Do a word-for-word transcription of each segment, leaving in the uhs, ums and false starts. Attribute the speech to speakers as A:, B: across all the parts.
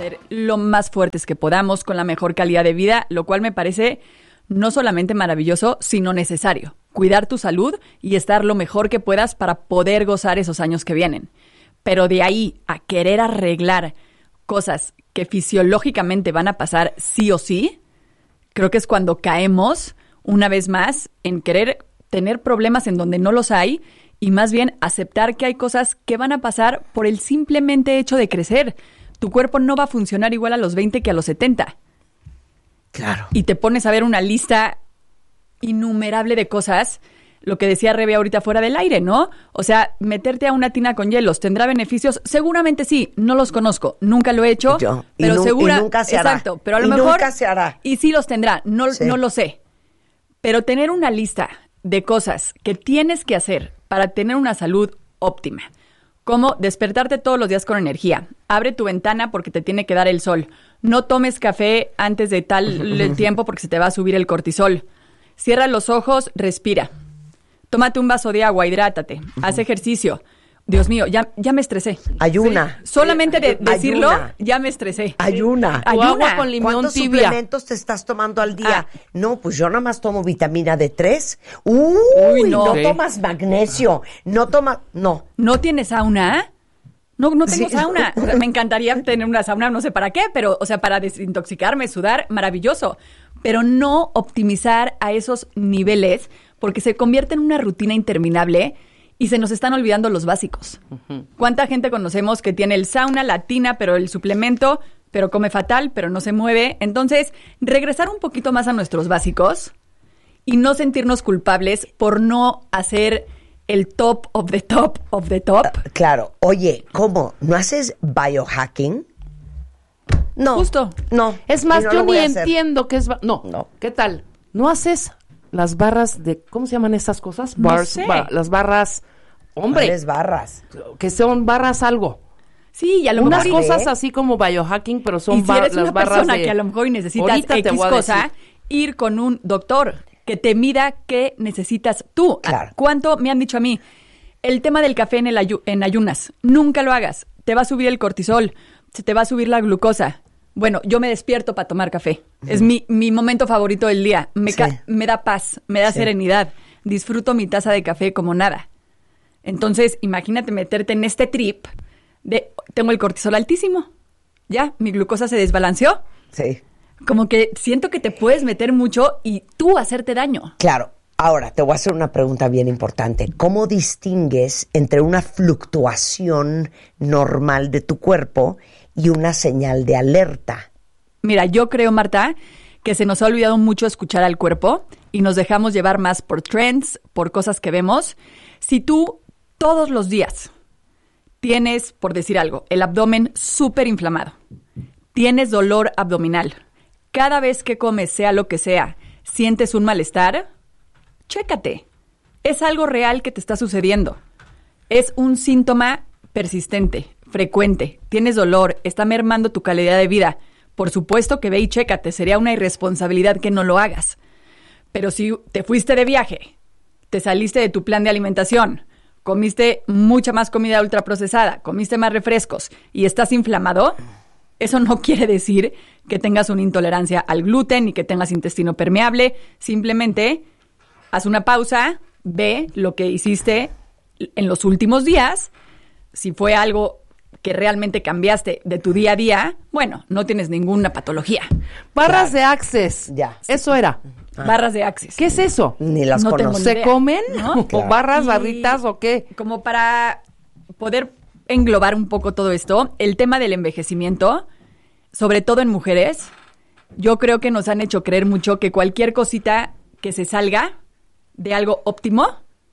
A: ser lo más fuertes que podamos, con la mejor calidad de vida, lo cual me parece no solamente maravilloso, sino necesario. Cuidar tu salud y estar lo mejor que puedas para poder gozar esos años que vienen. Pero de ahí a querer arreglar cosas que fisiológicamente van a pasar sí o sí, creo que es cuando caemos una vez más en querer tener problemas en donde no los hay y más bien aceptar que hay cosas que van a pasar por el simplemente hecho de crecer. Tu cuerpo no va a funcionar igual a los veinte que a los setenta.
B: Claro.
A: Y te pones a ver una lista innumerable de cosas, lo que decía Rebe ahorita fuera del aire, ¿no? O sea, meterte a una tina con hielos, ¿tendrá beneficios? Seguramente sí, no los conozco, nunca lo he hecho,
B: Yo. Y
A: pero
B: nu-
A: segura,
B: y nunca se hará.
A: exacto, pero a lo
B: Y
A: mejor
B: nunca se hará.
A: y sí los tendrá, no,
B: Sí.
A: no lo sé. Pero tener una lista de cosas que tienes que hacer para tener una salud óptima, como despertarte todos los días con energía, abre tu ventana porque te tiene que dar el sol, no tomes café antes de tal tiempo porque se te va a subir el cortisol, cierra los ojos, respira, tómate un vaso de agua, hidrátate, haz ejercicio. Dios mío, ya, ya me estresé.
B: Ayuna.
A: Sí. Solamente de decirlo,
B: Ayuna.
A: ya me estresé.
B: Ayuna.
C: Tu
A: Ayuna.
C: agua con limón
B: ¿Cuántos
C: tibia.
B: suplementos te estás tomando al día?
A: Ah.
B: No, pues yo nada más tomo vitamina D tres. Uy,
A: Uy,
B: no,
A: no.
C: Sí.
B: tomas magnesio. No tomas... No.
A: ¿No tienes sauna? No, no tengo
B: Sí.
A: sauna. O sea, me encantaría tener una sauna, no sé para qué, pero, o sea, para desintoxicarme, sudar, maravilloso. Pero no optimizar a esos niveles porque se convierte en una rutina interminable y se nos están olvidando los básicos. Uh-huh. ¿Cuánta gente conocemos que tiene el sauna, la tina, pero el suplemento, pero come fatal, pero no se mueve? Entonces, regresar un poquito más a nuestros básicos y no sentirnos culpables por no hacer el top of the top of the top.
B: Claro. Oye, ¿cómo? ¿No haces biohacking? No.
A: Justo.
B: No.
C: Es más,
B: Y no
C: yo
B: lo voy
C: ni
B: a hacer.
C: entiendo qué es... ba- No,
B: No.
C: ¿qué tal? ¿No haces las barras de... ¿Cómo se llaman estas cosas?
A: No
C: Bars,
A: sé.
C: ba- las barras... Hombre,
B: ¿Cuáles barras?
C: que son barras algo.
A: Sí, y a lo
C: Unas
A: mejor...
C: cosas así como biohacking, pero son
A: y si
C: bar-
A: eres
C: las
A: una
C: barras
A: persona
C: de...
A: que a lo mejor necesitas
C: Ahorita te
A: X
C: voy a
A: cosa,
C: decir.
A: ir con un doctor que te mida qué necesitas tú.
B: Claro.
A: ¿Cuánto me han dicho a mí? El tema del café en, el ayu- en ayunas, nunca lo hagas. Te va a subir el cortisol, se te va a subir la glucosa. Bueno, yo me despierto para tomar café. Uh-huh. Es mi, mi momento favorito del día. Me,
B: Sí.
A: ca- me da paz, me da
B: Sí.
A: serenidad. Disfruto mi taza de café como nada. Entonces, imagínate meterte en este trip de tengo el cortisol altísimo. Ya, mi glucosa se desbalanceó.
B: Sí.
A: Como que siento que te puedes meter mucho y tú hacerte daño.
B: Claro. Ahora, te voy a hacer una pregunta bien importante. ¿Cómo distingues entre una fluctuación normal de tu cuerpo y una señal de alerta?
A: Mira, yo creo, Marta, que se nos ha olvidado mucho escuchar al cuerpo y nos dejamos llevar más por trends, por cosas que vemos. Si tú todos los días tienes, por decir algo, el abdomen súper inflamado, tienes dolor abdominal, cada vez que comes, sea lo que sea, sientes un malestar, chécate. Es algo real que te está sucediendo. Es un síntoma persistente, frecuente. Tienes dolor, está mermando tu calidad de vida. Por supuesto que ve y chécate. Sería una irresponsabilidad que no lo hagas. Pero si te fuiste de viaje, te saliste de tu plan de alimentación, comiste mucha más comida ultraprocesada, comiste más refrescos y estás inflamado, eso no quiere decir que tengas una intolerancia al gluten ni que tengas intestino permeable. Simplemente haz una pausa, ve lo que hiciste en los últimos días. Si fue algo que realmente cambiaste de tu día a día, bueno, no tienes ninguna patología.
C: Barras de Access.
B: Ya.
C: Eso era.
B: Ah.
A: Barras de Access.
C: ¿Qué es eso?
B: Ni las
A: No tengo
B: conozco.
A: ni
C: ¿Se
A: idea,
C: comen?
A: ¿no?
B: Claro.
C: ¿O barras,
A: Y
C: barritas o qué?
A: Como para poder englobar un poco todo esto, el tema del envejecimiento, sobre todo en mujeres, yo creo que nos han hecho creer mucho que cualquier cosita que se salga de algo óptimo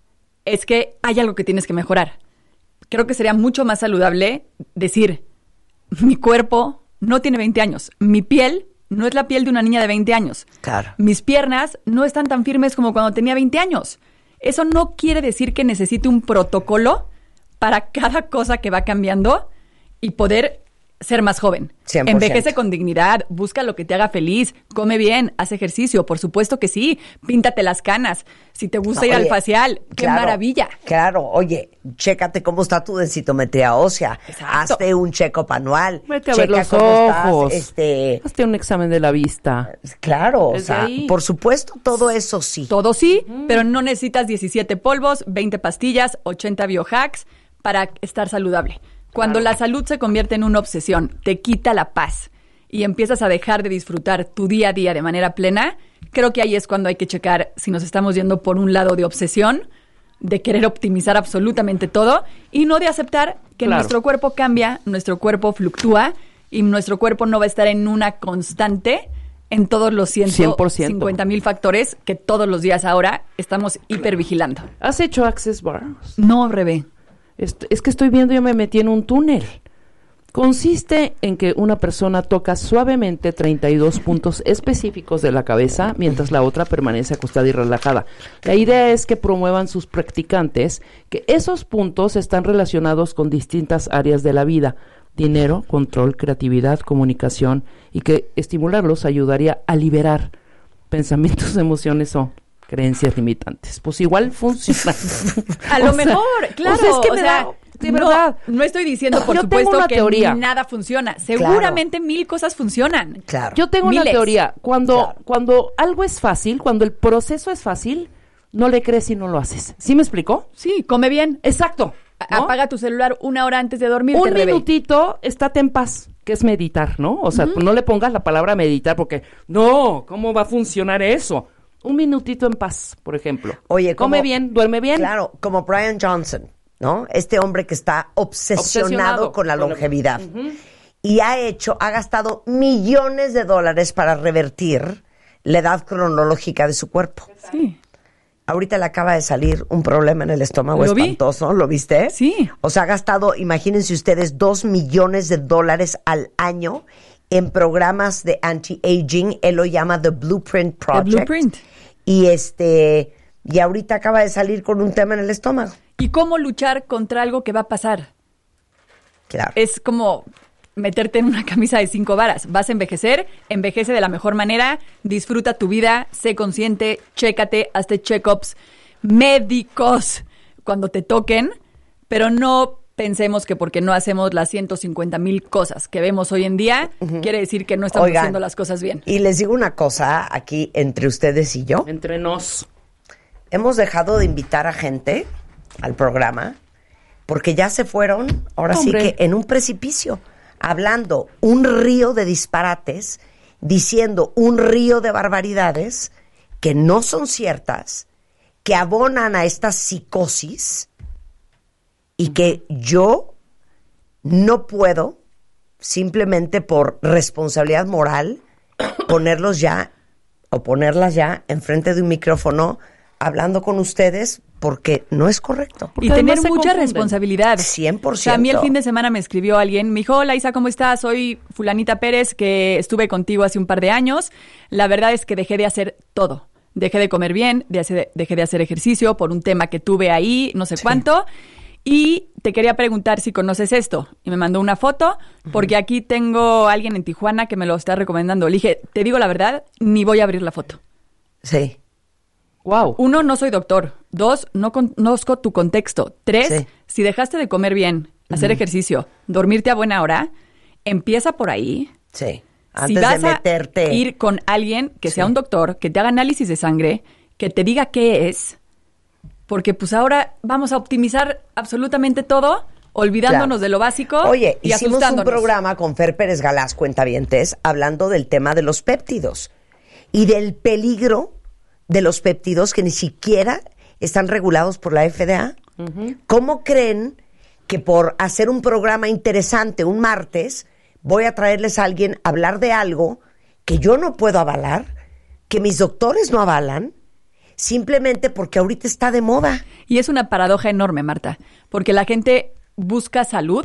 A: es que hay algo que tienes que mejorar. Creo que sería mucho más saludable decir, mi cuerpo no tiene veinte años, mi piel no es la piel de una niña de veinte años.
B: Claro.
A: Mis piernas no están tan firmes como cuando tenía veinte años. Eso no quiere decir que necesite un protocolo para cada cosa que va cambiando y poder ser más joven.
B: cien por ciento.
A: Envejece con dignidad, busca lo que te haga feliz, come bien, haz ejercicio, por supuesto que sí, píntate las canas. Si te gusta
B: No,
A: ir
B: oye,
A: al facial, qué
B: claro,
A: maravilla.
B: Claro, oye, chécate cómo está tu densitometría ósea.
A: Exacto.
B: Hazte un check-up anual.
C: Vete a
B: Checa
C: ver los
B: cómo
C: ojos.
B: estás, este,
C: Hazte un examen de la vista.
B: claro, o
C: Desde
B: sea,
C: ahí.
B: por supuesto, todo eso sí.
A: Todo sí, pero no necesitas diecisiete polvos, veinte pastillas, ochenta biohacks para estar saludable. Cuando la salud se convierte en una obsesión, te quita la paz y empiezas a dejar de disfrutar tu día a día de manera plena, creo que ahí es cuando hay que checar si nos estamos yendo por un lado de obsesión, de querer optimizar absolutamente todo y no de aceptar que
C: Claro.
A: nuestro cuerpo cambia, nuestro cuerpo fluctúa y nuestro cuerpo no va a estar en una constante en todos los
C: cien por ciento.
A: ciento cincuenta mil factores que todos los días ahora estamos hipervigilando.
C: ¿Has hecho Access Bars?
A: No, Rebe.
C: Est- Es que estoy viendo, yo me metí en un túnel. Consiste en que una persona toca suavemente treinta y dos puntos específicos de la cabeza mientras la otra permanece acostada y relajada. La idea es que promuevan sus practicantes que esos puntos están relacionados con distintas áreas de la vida: dinero, control, creatividad, comunicación, y que estimularlos ayudaría a liberar pensamientos, emociones o creencias limitantes. Pues igual funciona.
A: A
C: O
A: lo
C: sea,
A: mejor, claro.
C: o sea, es que
A: o
C: me
A: sea,
C: da, de
A: no,
C: verdad.
A: No estoy diciendo, por
C: Yo tengo
A: supuesto,
C: una
A: que
C: teoría.
A: nada funciona. Seguramente mil cosas funcionan.
B: Claro.
C: Yo tengo una
A: Miles.
C: teoría. Cuando,
B: Claro.
C: cuando algo es fácil, cuando el proceso es fácil, no le crees y no lo haces. ¿Sí me explicó?
A: Sí, come bien.
C: Exacto.
A: A-
C: ¿no?
A: Apaga tu celular una hora antes de dormirte,
C: Un
A: Rebe.
C: minutito, estate en paz, que es meditar, ¿no? O sea, no le pongas la palabra meditar porque, no, ¿cómo va a funcionar eso? Un minutito en paz, por ejemplo.
B: Oye,
C: come
B: como-
C: bien, duerme bien.
B: Claro, como Brian Johnson, ¿no? Este hombre que está obsesionado,
C: Obsesionado
B: con la
C: con la-
B: longevidad. Y ha hecho, ha gastado millones de dólares para revertir la edad cronológica de su cuerpo.
A: Sí.
B: Ahorita le acaba de salir un problema en el estómago
A: Lo vi.
B: espantoso, ¿lo viste?
A: Sí.
B: O sea, ha gastado, imagínense ustedes, dos millones de dólares al año en programas de anti-aging. Él lo llama The Blueprint Project.
A: Blueprint.
B: Y este, y ahorita acaba de salir con un tema en el estómago.
A: ¿Y cómo luchar contra algo que va a pasar?
B: Claro.
A: Es como meterte en una camisa de cinco varas. Vas a envejecer, envejece de la mejor manera, disfruta tu vida, sé consciente, chécate, hazte check-ups médicos cuando te toquen, pero no pensemos que porque no hacemos las ciento cincuenta mil cosas que vemos hoy en día, quiere decir que no estamos
B: Oigan,
A: haciendo las cosas bien.
B: Y les digo una cosa aquí entre ustedes y yo.
C: Entre nos.
B: Hemos dejado de invitar a gente al programa porque ya se fueron, ahora
C: Hombre.
B: sí que en un precipicio, hablando un río de disparates, diciendo un río de barbaridades que no son ciertas, que abonan a esta psicosis y que yo no puedo, simplemente por responsabilidad moral, ponerlos ya o ponerlas ya enfrente de un micrófono hablando con ustedes porque no es correcto.
C: Porque
A: Y tener
C: además se
A: mucha
C: confunden.
A: responsabilidad.
B: cien por
A: O sea, a mí el
B: ciento.
A: fin de semana me escribió alguien, me dijo, hola Isa, ¿cómo estás? Soy fulanita Pérez, que estuve contigo hace un par de años. La verdad es que dejé de hacer todo. Dejé de comer bien, de hacer- dejé de hacer ejercicio por un tema que tuve ahí, no sé cuánto. Y te quería preguntar si conoces esto. Y me mandó una foto, porque aquí tengo a alguien en Tijuana que me lo está recomendando. Le dije, te digo la verdad, ni voy a abrir la foto.
B: Sí.
C: Wow.
A: Uno, no soy doctor. Dos, no conozco tu contexto. Tres,
B: Sí.
A: si dejaste de comer bien, hacer ejercicio, dormirte a buena hora, empieza por ahí.
B: Sí.
A: Si
B: Antes
A: vas
B: de meterte.
A: a ir con alguien que sea
B: Sí.
A: un doctor, que te haga análisis de sangre, que te diga qué es, porque pues ahora vamos a optimizar absolutamente todo, olvidándonos
B: Claro.
A: de lo básico
B: Oye,
A: y
B: hicimos un
A: asustándonos.
B: programa con Fer Pérez Galás, cuentavientes, hablando del tema de los péptidos y del peligro de los péptidos que ni siquiera están regulados por la F D A. ¿Cómo creen que por hacer un programa interesante un martes voy a traerles a alguien a hablar de algo que yo no puedo avalar, que mis doctores no avalan, simplemente porque ahorita está de moda?
A: Y es una paradoja enorme, Marta, porque la gente busca salud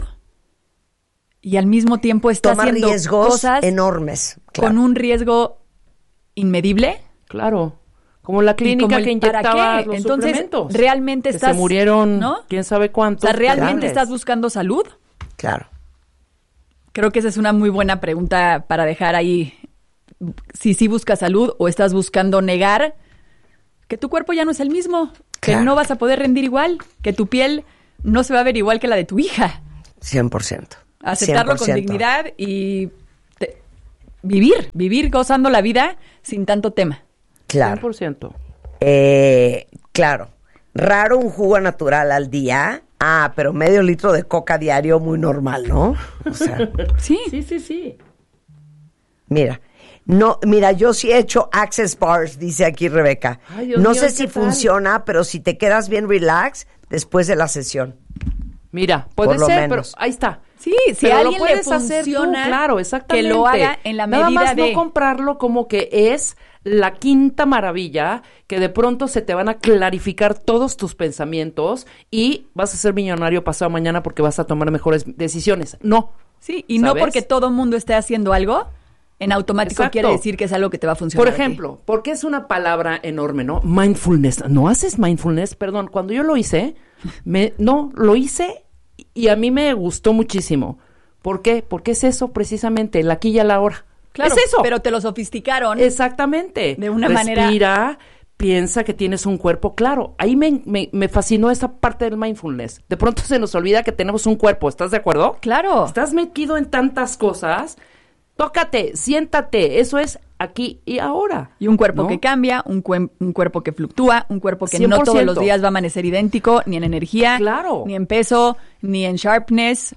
A: y al mismo tiempo está
B: Toma
A: haciendo
B: riesgos
A: cosas
B: enormes. Claro.
A: con un riesgo inmedible.
C: Claro. Como la
A: Y
C: clínica
A: como el
C: que
A: ¿para
C: inyectaba
A: qué?
C: los
A: Entonces,
C: suplementos.
A: realmente
C: que
A: estás...
C: se murieron,
A: ¿no?
C: quién sabe
A: O
C: cuántos.
A: sea, ¿realmente
C: grandes.
A: estás buscando salud?
B: Claro.
A: Creo que esa es una muy buena pregunta para dejar ahí si sí buscas salud o estás buscando negar que tu cuerpo ya no es el mismo,
B: Claro.
A: que no vas a poder rendir igual, que tu piel no se va a ver igual que la de tu hija.
B: cien por ciento.
A: Aceptarlo
B: cien por ciento.
A: con dignidad y te- vivir, vivir gozando la vida sin tanto tema.
B: Claro.
C: cien por ciento.
B: Eh, claro. Raro un jugo natural al día. Ah, pero medio litro de coca diario, muy normal, ¿no? O sea,
A: Sí.
C: Sí, sí, sí.
B: mira. No, mira, yo sí he hecho Access Bars, dice aquí Rebeca.
C: Ay, Dios
B: no
C: mío,
B: sé
C: ¿qué
B: si
C: tal?
B: funciona, pero si te quedas bien relax después de la sesión.
C: Mira, puede
B: Por lo
C: ser,
B: menos.
C: pero ahí está.
A: Sí, si
C: Pero
A: a
C: lo
A: alguien le
C: puedes hacer tú,
A: funciona,
C: claro, exactamente.
A: que lo haga en la
C: Nada
A: medida
C: más
A: de...
C: no comprarlo como que es la quinta maravilla, que de pronto se te van a clarificar todos tus pensamientos y vas a ser millonario pasado mañana porque vas a tomar mejores decisiones. No.
A: Sí, y no
C: ¿Sabes?
A: porque todo mundo esté haciendo algo, en automático
C: Exacto.
A: quiere decir que es algo que te va a funcionar.
C: Por
A: a ti.
C: ejemplo, porque es una palabra enorme, ¿no? Mindfulness. ¿No haces mindfulness? Perdón, cuando yo lo hice, me, no, lo hice y a mí me gustó muchísimo. ¿Por qué? Porque es eso precisamente, el aquí y el ahora.
A: Claro,
C: es eso.
A: pero te lo sofisticaron.
C: Exactamente.
A: De una
C: Respira,
A: manera-
C: piensa que tienes un cuerpo. Claro, ahí me, me, me fascinó esa parte del mindfulness. De pronto se nos olvida que tenemos un cuerpo. ¿Estás de acuerdo?
A: Claro.
C: Estás metido en tantas cosas. Tócate, siéntate. Eso es aquí y ahora.
A: Y un cuerpo
C: ¿no?
A: que cambia, un, cuen- un cuerpo que fluctúa, un cuerpo que
C: cien
A: no
C: por
A: todos
C: ciento.
A: los días va a amanecer idéntico, ni en energía,
C: Claro.
A: ni en peso, ni en sharpness.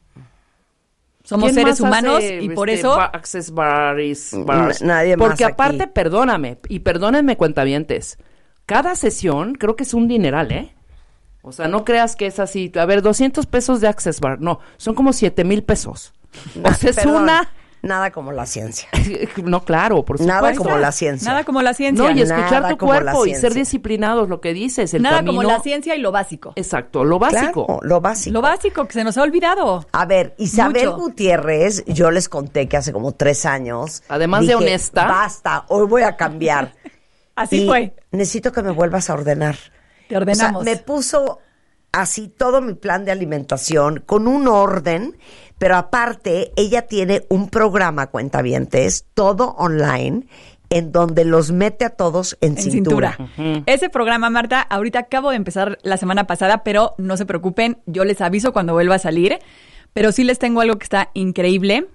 A: Somos
C: ¿Quién
A: seres
C: más
A: humanos
C: hace,
A: y por
C: este,
A: eso...
C: ba- access bars, bars?
B: N- nadie más
C: Porque
B: aquí.
C: aparte, perdóname, y perdónenme cuentavientes, cada sesión creo que es un dineral, ¿eh? O sea, no creas que es así, a ver, doscientos pesos de access bar, no, son como siete mil pesos. O sea, es
B: Perdón,
C: una...
B: Nada como la ciencia.
C: No, claro, por supuesto.
B: Nada como la ciencia.
A: Nada como la ciencia.
C: No, y
B: Nada
C: escuchar tu
B: como la
C: cuerpo y ser
B: ciencia.
C: disciplinados, lo que dices, el
A: Nada
C: camino...
A: como la ciencia y lo básico.
C: Exacto, lo básico.
B: Claro, lo básico.
A: Lo básico que se nos ha olvidado.
B: A ver, Isabel
A: Mucho.
B: Gutiérrez, yo les conté que hace como tres años.
C: Además de
B: dije,
C: honesta.
B: Basta, hoy voy a cambiar.
A: Así
B: Y
A: fue.
B: necesito que me vuelvas a ordenar.
A: Te ordenamos.
B: O sea, me puso así todo mi plan de alimentación con un orden, pero aparte ella tiene un programa, cuentavientes, todo online, en donde los mete a todos en,
A: En
B: cintura.
A: cintura. Ese programa, Marta, ahorita acabo de empezar la semana pasada, pero no se preocupen, yo les aviso cuando vuelva a salir. Pero sí les tengo algo que está increíble,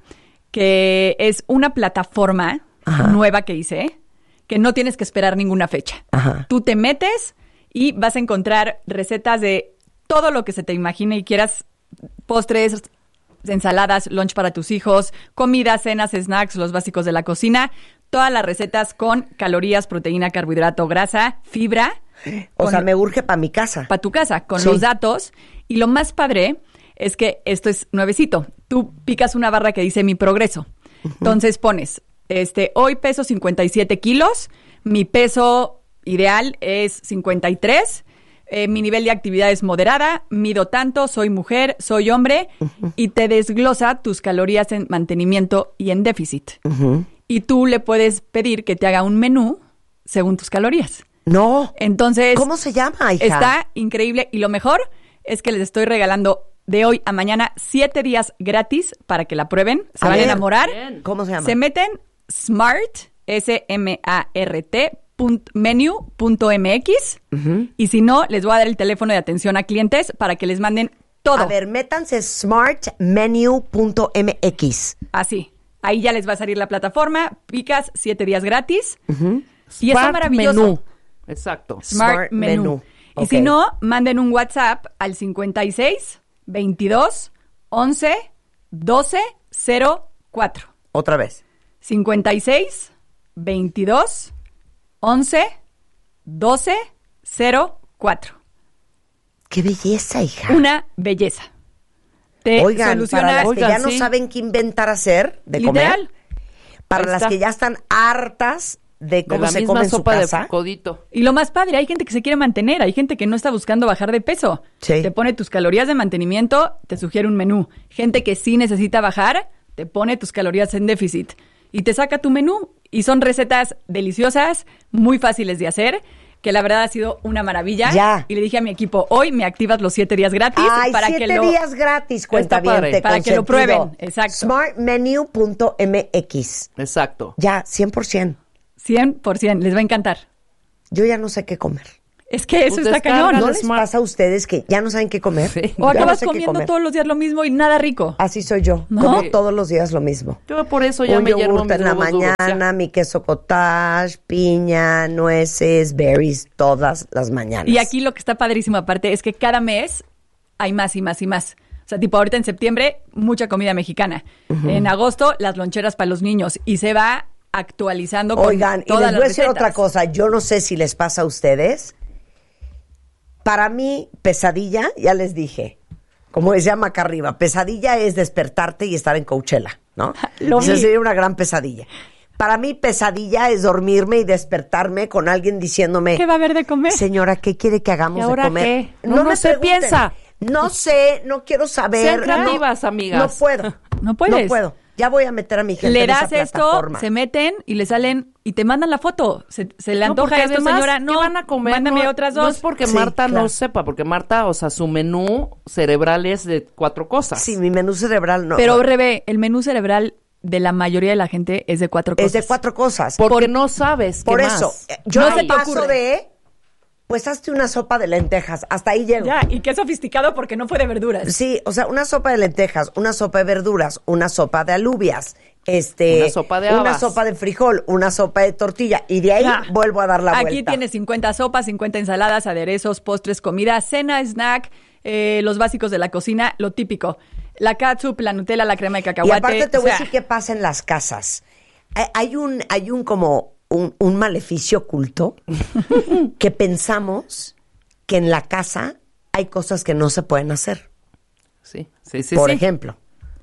A: que es una plataforma
B: Ajá.
A: nueva que hice, que no tienes que esperar ninguna fecha.
B: Ajá.
A: Tú te metes y vas a encontrar recetas de todo lo que se te imagine y quieras, postres, ensaladas, lunch para tus hijos, comidas, cenas, snacks, los básicos de la cocina, todas las recetas con calorías, proteína, carbohidrato, grasa, fibra.
B: O
A: con-
B: sea, me urge para mi casa.
A: para tu casa, con
B: Sí.
A: los datos. Y lo más padre es que esto es nuevecito. Tú picas una barra que dice mi progreso. Entonces pones, este, hoy peso cincuenta y siete kilos, mi peso ideal es cincuenta y tres, eh, mi nivel de actividad es moderada, mido tanto, soy mujer, soy hombre, y te desglosa tus calorías en mantenimiento y en déficit.
B: Ujú.
A: Y tú le puedes pedir que te haga un menú según tus calorías.
B: No.
A: Entonces,
B: ¿Cómo se llama, hija?
A: está increíble y lo mejor es que les estoy regalando de hoy a mañana siete días gratis para que la prueben, se
B: A
A: van a
B: ver.
A: enamorar.
C: Bien.
B: ¿Cómo se llama?
A: Se meten smart, S M A R T, punt- menu punto M X y si no, les voy a dar el teléfono de atención a clientes para que les manden todo.
B: A ver, métanse smart menu punto m x.
A: Así. Ahí ya les va a salir la plataforma, picas siete días gratis y está
C: Smart
A: maravilloso.
C: menú. Exacto.
A: Smart,
B: Smart
A: Menú.
B: Menú.
A: Y
B: Ok.
A: si no, manden un WhatsApp al cincuenta y seis, veintidós, once, doce, cero, cuatro.
B: Otra vez.
A: cincuenta y seis, veintidós, once, doce, cero, cuatro.
B: Qué belleza, hija.
A: Una belleza. Te
B: Oigan,
A: soluciona
B: para las que
C: Oigan,
B: ya no
C: sí.
B: saben qué inventar hacer de
A: literal.
B: comer, para
C: Ahí
B: las
C: está.
B: que ya están hartas de
C: De
B: cómo
C: la
B: se
C: misma
B: come en su
C: sopa
B: casa.
C: de codito.
A: Y lo más padre, hay gente que se quiere mantener, hay gente que no está buscando bajar de peso.
B: Sí.
A: Te pone tus calorías de mantenimiento, te sugiere un menú. Gente que sí necesita bajar, te pone tus calorías en déficit y te saca tu menú. Y son recetas deliciosas, muy fáciles de hacer. que la verdad ha sido una maravilla.
B: Ya.
A: Y le dije a mi equipo, hoy me activas los siete días gratis
B: Ay,
A: para
B: siete
A: que lo...
B: días gratis, cuenta bien.
A: Para que lo prueben, exacto.
B: smart menu punto m x.
C: Exacto.
B: Ya, cien por ciento.
A: cien por ciento, les va a encantar.
B: Yo ya no sé qué comer.
A: Es que eso
C: Pues
A: está
C: descarga
A: cañón.
B: ¿No
C: el
B: les
C: Smart.
B: pasa a ustedes que ya no saben qué comer?
C: Sí.
A: O
B: Ya
A: acabas
B: no sé qué
A: comiendo
B: comer.
A: todos los días lo mismo y nada rico.
B: Así soy yo.
A: ¿No?
B: Como todos los días lo mismo.
C: Yo por eso ya
B: Un
C: me hiervo
B: yogur
C: mis
B: en la
C: huevos duros,
B: mañana,
C: ya.
B: mi queso cottage, piña, nueces, berries, todas las mañanas.
A: Y aquí lo que está padrísimo aparte es que cada mes hay más y más y más. O sea, tipo ahorita en septiembre, mucha comida mexicana. Uh-huh. En agosto, las loncheras para los niños. Y se va actualizando con
B: Oigan, y
A: todas
B: les voy a
A: las
B: decir
A: recetas.
B: otra cosa. Yo no sé si les pasa a ustedes. Para mí, pesadilla, ya les dije, como se llama acá arriba, pesadilla es despertarte y estar en Coachella, ¿no?
A: Lo
B: Esa
A: vi.
B: sería una gran pesadilla. Para mí, pesadilla es dormirme y despertarme con alguien diciéndome...
A: ¿Qué va a haber de comer?
B: Señora, ¿qué quiere que hagamos
C: ¿Y ahora
B: de comer?
C: qué? No, no se
B: pregunten.
C: piensa.
B: No sé, no quiero saber.
C: Sean creativas,
B: no,
C: amigas.
B: No puedo.
A: No puedes.
B: No puedo. Ya voy a meter a mi gente
A: Le
B: en esa
A: das esto,
B: plataforma.
A: se meten y le salen y te mandan la foto. Se, se le
C: No,
A: antoja
C: porque
A: esto,
C: además,
A: señora. No,
C: ¿qué van a comer?
A: mándame
C: no,
A: otras
C: No
A: dos.
C: es porque
B: Sí,
C: Marta
B: claro.
C: no sepa, porque Marta, o sea, su menú cerebral es de cuatro cosas.
B: Sí, mi menú cerebral no.
A: Pero, Rebe, el menú cerebral de la mayoría de la gente es de cuatro cosas.
B: es de cuatro cosas.
C: Porque
B: Por,
C: no sabes
B: por
C: qué
B: eso,
C: más.
B: eh, yo
A: No
B: no
A: se te
B: paso
A: ocurre.
B: de, pues hazte una sopa de lentejas. Hasta ahí llego.
A: Ya, y qué sofisticado porque no fue de verduras.
B: Sí, o sea, una sopa de lentejas, una sopa de verduras, una sopa de alubias, este,
C: Una sopa de
B: una
C: habas.
B: sopa de frijol, una sopa de tortilla, y de ahí
A: Ya.
B: vuelvo a dar la
A: Aquí
B: vuelta.
A: tienes cincuenta sopas, cincuenta ensaladas, aderezos, postres, comida, cena, snack, eh, los básicos de la cocina, lo típico. La catsup, la Nutella, la crema de
B: Y
A: cacahuate.
B: aparte te
A: o
B: voy a
A: sea,
B: decir qué pasa en las casas. Hay- Hay un, hay un como un, un maleficio oculto que pensamos que en la casa hay cosas que no se pueden hacer.
C: Sí, sí, sí.
B: Por
C: sí.
B: ejemplo,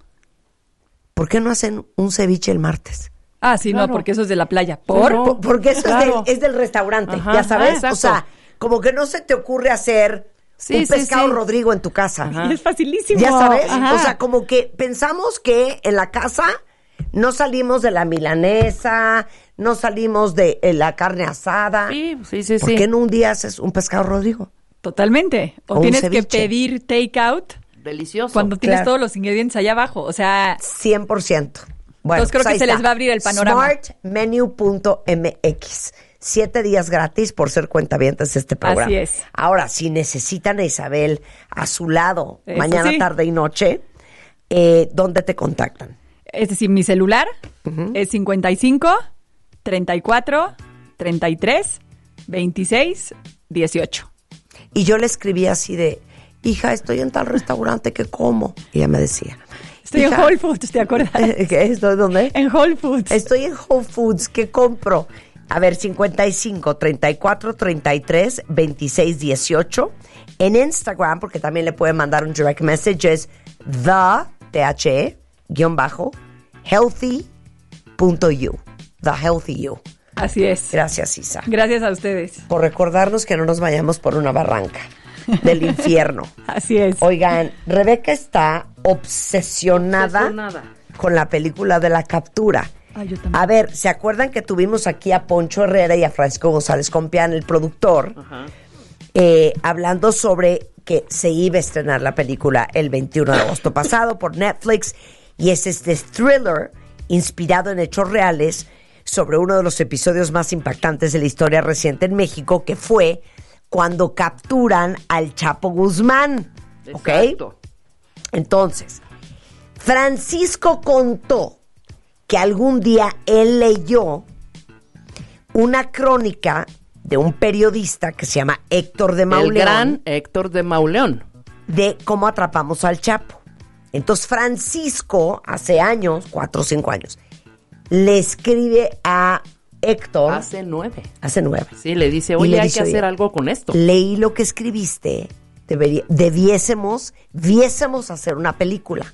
B: ¿por qué no hacen un ceviche el martes?
A: Ah, sí,
C: Claro.
A: no, porque eso es de la playa.
C: ¿Por?
A: ¿Por?
C: No.
B: Por- porque eso
C: claro.
B: es, del, es del restaurante,
C: Ajá,
B: ya sabes.
C: ah, exacto.
B: O sea, como que no se te ocurre hacer
C: Sí,
B: un
C: sí,
B: pescado
C: sí.
B: Rodrigo en tu casa.
C: Ajá.
A: Y es facilísimo.
B: Ya sabes,
A: Ajá.
B: o sea, como que pensamos que en la casa no salimos de la milanesa, no salimos de eh, la carne asada.
C: Sí, sí, sí.
B: ¿Por
C: sí.
B: qué no un día haces un pescado Rodrigo?
A: Totalmente. O,
B: O un
A: tienes que
B: ceviche.
A: pedir takeout
C: Delicioso.
A: cuando tienes
B: Claro.
A: todos los ingredientes allá abajo. O sea,
B: cien por ciento. Bueno,
A: Entonces creo
B: pues
A: que
B: ahí
A: se les
B: está.
A: va a abrir el panorama.
B: smart menu punto m x. Siete días gratis por ser cuentavientes de este programa.
A: Así es.
B: Ahora, si necesitan a Isabel a su lado,
A: Eso
B: mañana,
A: sí.
B: tarde y noche, eh, ¿dónde te contactan?
A: es decir, mi celular es cincuenta y cinco, treinta y cuatro, treinta y tres, veintiséis, dieciocho.
B: Y yo le escribí así de, hija, estoy en tal restaurante que como. Y ella me decía,
A: Estoy en
B: "Hija,
A: Whole Foods, ¿te acuerdas?
B: ¿qué? ¿Estoy dónde?
A: En Whole Foods.
B: Estoy en Whole Foods, ¿qué compro? A ver, cincuenta y cinco, treinta y cuatro, treinta y tres, veintiséis, dieciocho. En Instagram, porque también le pueden mandar un direct message, es the, T H E, guión bajo, healthy punto you. The healthy you.
A: Así es.
B: Gracias, Isa,
A: Gracias a ustedes.
B: por recordarnos que no nos vayamos por una barranca del infierno.
A: Así es.
B: Oigan, Rebeca está obsesionada,
C: Obsesionada.
B: con la película de La Captura.
A: Ay, yo también.
B: A ver, ¿se acuerdan que tuvimos aquí a Poncho Herrera y a Francisco González Compián, el productor,
C: Ajá.
B: eh, hablando sobre que se iba a estrenar la película el veintiuno de agosto pasado por Netflix? Y es este thriller inspirado en hechos reales sobre uno de los episodios más impactantes de la historia reciente en México, que fue cuando capturan al Chapo Guzmán. ¿Ok?
C: Exacto.
B: Entonces, Francisco contó que algún día él leyó una crónica de un periodista que se llama Héctor de
C: El
B: Mauleón,
C: gran Héctor de Mauleón.
B: de cómo atrapamos al Chapo. Entonces Francisco, hace años, cuatro o cinco años, le escribe a Héctor, hace,
C: Hace nueve.
B: nueve,
C: Sí, le dice,
B: Y
C: oye,
B: le
C: hay
B: dice,
C: que hacer
B: oye,
C: algo con esto.
B: leí lo que escribiste, debería, debiésemos, viésemos hacer una película.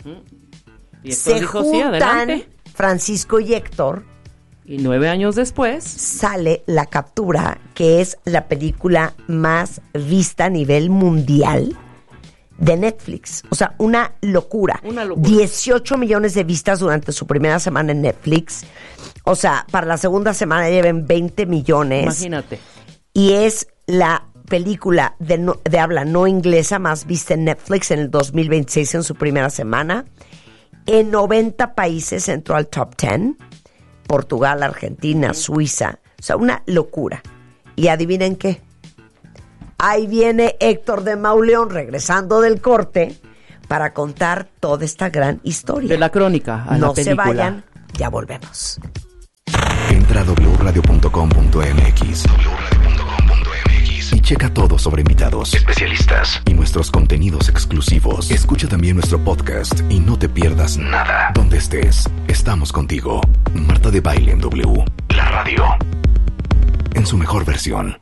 C: Y Héctor
B: Se
C: dijo, sí,
B: juntan
C: adelante.
B: Francisco y Héctor,
C: Y nueve años después,
B: sale La Captura, que es la película más vista a nivel mundial de Netflix. O sea, una locura.
C: Una locura.
B: dieciocho millones de vistas durante su primera semana en Netflix. O sea, para la segunda semana lleven veinte millones.
C: imagínate.
B: y es la película de, no, de habla no inglesa más vista en Netflix en el dos mil veintiséis en su primera semana. En noventa países entró al top diez. Portugal, Argentina, Suiza. O sea, una locura. Y adivinen qué. Ahí viene Héctor de Mauleón regresando del corte para contar toda esta gran historia.
C: De la crónica a
B: no
C: la película.
B: No se vayan, ya volvemos.
D: Entra a doble u radio punto com punto m x doble u radio punto com punto m x y checa todo sobre invitados, especialistas y nuestros contenidos exclusivos. Escucha también nuestro podcast y no te pierdas nada. Donde estés, estamos contigo. Marta de Baile en W, la radio, en su mejor versión.